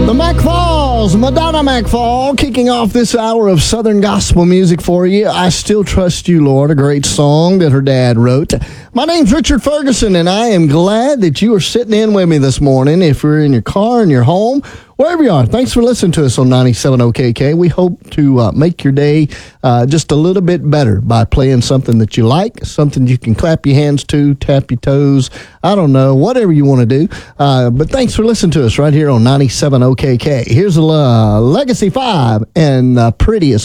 Madonna McFall, kicking off this hour of Southern gospel music for you. I Still Trust You, Lord, a great song that her dad wrote. My name's Richard Ferguson, and I am glad that you are sitting in with me this morning. If you're in your car, in your home, wherever you are, thanks for listening to us on 97 OKK. We hope to make your day just a little bit better by playing something that you like, something you can clap your hands to, tap your toes, I don't know, whatever you want to do. But thanks for listening to us right here on 97 OKK. Here's a Legacy 5 and Prettiest